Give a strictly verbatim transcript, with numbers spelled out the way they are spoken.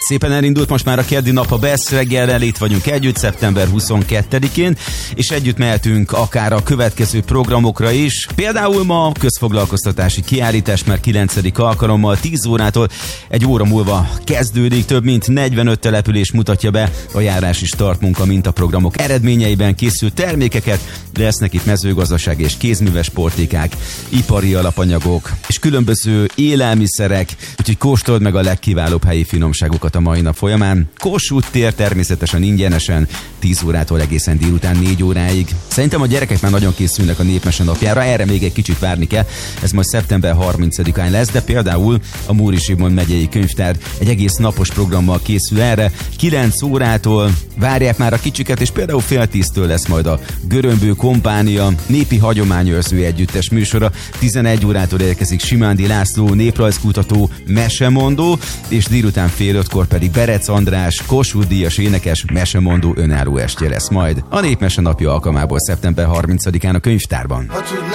Szépen elindult most már a keddi nap a Best reggellel, itt vagyunk együtt szeptember huszonkettedikén, és együtt mehetünk akár a következő programokra is. Például ma közfoglalkoztatási kiállítás, mert kilencedik alkalommal tíz órától egy óra múlva kezdődik, több mint negyvenöt település mutatja be a járási startmunka mintaprogramok eredményeiben készült termékeket, lesznek itt mezőgazdaság és kézműves sportékák, ipari alapanyagok és különböző élelmiszerek, úgyhogy kóstold meg a legkiválóbb helyi finomságokat a mai nap folyamán. Kossuth tér természetesen ingyenesen, tíz órától egészen délután négy óráig. Szerintem a gyerekek már nagyon készülnek a Népmese napjára, erre még egy kicsit várni kell, ez majd szeptember harmincadikán lesz, de például a Móri Zsigmond megyei könyvtár egy egész napos programmal készül erre. kilenc órától várják már a kicsiket, és például fél tíztől lesz majd a Görömbő Kompánia népi hagyományőrző együttes műsora. tizenegy órától érkezik Simándi László, néprajzkutató, mesemondó, és délután fél ötkor pedig Berec András, Kossuth díjas énekes, mesemondó önálló estje lesz majd a Népmese napja alkalmából szeptember harmincadikán a könyvtárban.